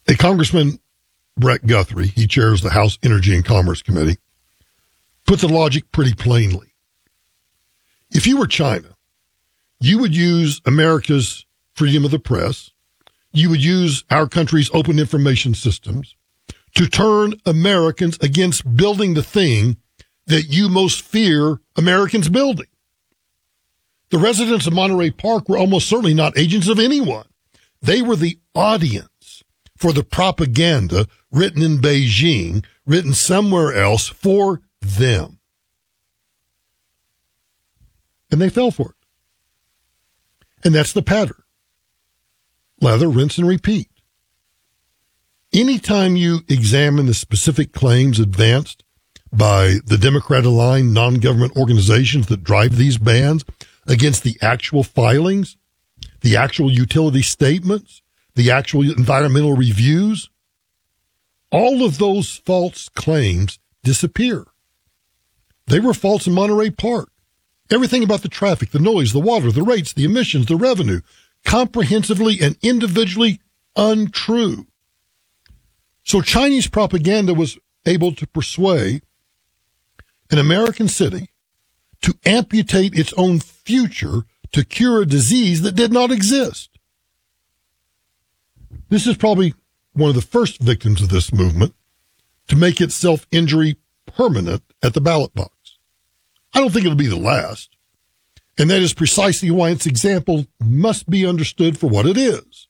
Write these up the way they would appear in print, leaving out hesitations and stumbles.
A Congressman, Brett Guthrie, he chairs the House Energy and Commerce Committee, put the logic pretty plainly. If you were China, you would use America's freedom of the press, you would use our country's open information systems to turn Americans against building the thing that you most fear Americans building. The residents of Monterey Park were almost certainly not agents of anyone. They were the audience for the propaganda written in Beijing, written somewhere else for them. And they fell for it. And that's the pattern. Lather, rinse, and repeat. Anytime you examine the specific claims advanced by the Democrat-aligned non-government organizations that drive these bans against the actual filings, the actual utility statements, the actual environmental reviews, all of those false claims disappear. They were false in Monterey Park. Everything about the traffic, the noise, the water, the rates, the emissions, the revenue, comprehensively and individually untrue. So Chinese propaganda was able to persuade an American city to amputate its own future to cure a disease that did not exist. This is probably one of the first victims of this movement to make its self-injury permanent at the ballot box. I don't think it'll be the last. And that is precisely why its example must be understood for what it is.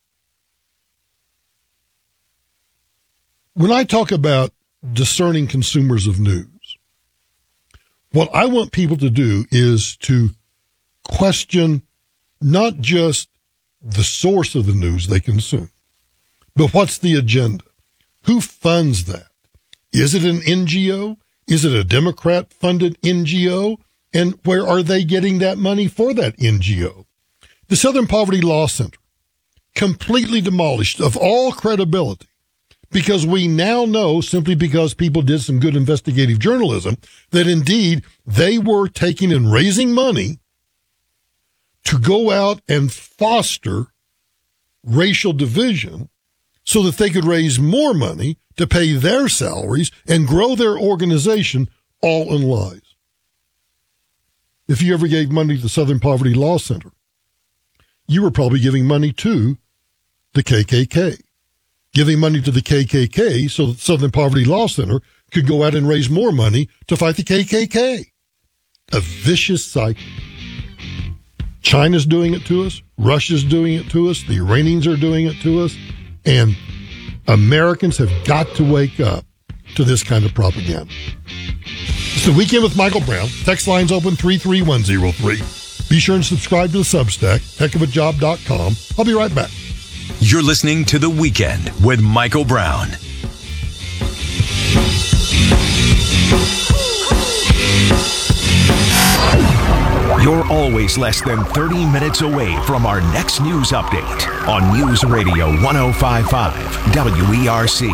When I talk about discerning consumers of news, what I want people to do is to question not just the source of the news they consume, but what's the agenda? Who funds that? Is it an NGO? Is it a Democrat-funded NGO? And where are they getting that money for that NGO? The Southern Poverty Law Center, completely demolished of all credibility, because we now know, simply because people did some good investigative journalism, that indeed they were taking and raising money to go out and foster racial division so that they could raise more money to pay their salaries and grow their organization, all in lies. If you ever gave money to the Southern Poverty Law Center, you were probably giving money to the KKK. Giving money to the KKK so that Southern Poverty Law Center could go out and raise more money to fight the KKK. A vicious cycle. China's doing it to us. Russia's doing it to us. The Iranians are doing it to us. And Americans have got to wake up to this kind of propaganda. It's the Weekend with Michael Brown. Text lines open 33103. Be sure and subscribe to the Substack, heckofajob.com. I'll be right back. You're listening to The Weekend with Michael Brown. You're always less than 30 minutes away from our next news update on News Radio 1055 WERC.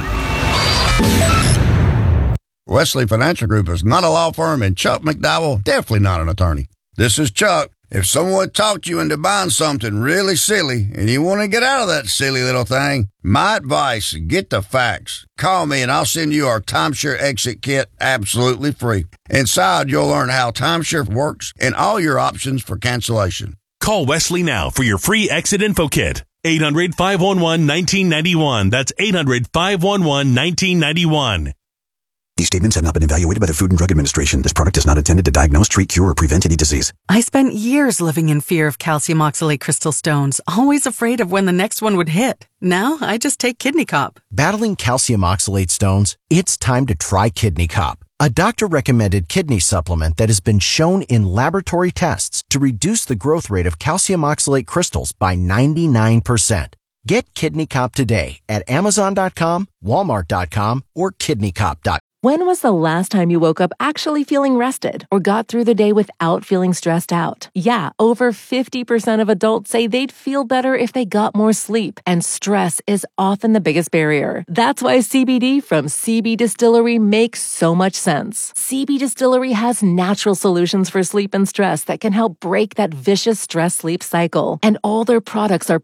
Wesley Financial Group is not a law firm, and Chuck McDowell definitely not an attorney. This is Chuck. If someone talked you into buying something really silly and you want to get out of that silly little thing, my advice, get the facts. Call me and I'll send you our timeshare exit kit absolutely free. Inside, you'll learn how timeshare works and all your options for cancellation. Call Wesley now for your free exit info kit. 800-511-1991. That's 800-511-1991. These statements have not been evaluated by the Food and Drug Administration. This product is not intended to diagnose, treat, cure, or prevent any disease. I spent years living in fear of calcium oxalate crystal stones, always afraid of when the next one would hit. Now, I just take Kidney Cop. Battling calcium oxalate stones? It's time to try Kidney Cop, a doctor-recommended kidney supplement that has been shown in laboratory tests to reduce the growth rate of calcium oxalate crystals by 99%. Get Kidney Cop today at Amazon.com, Walmart.com, or KidneyCop.com. When was the last time you woke up actually feeling rested or got through the day without feeling stressed out? Yeah, over 50% of adults say they'd feel better if they got more sleep, and stress is often the biggest barrier. That's why CBD from CB Distillery makes so much sense. CB Distillery has natural solutions for sleep and stress that can help break that vicious stress-sleep cycle, and all their products are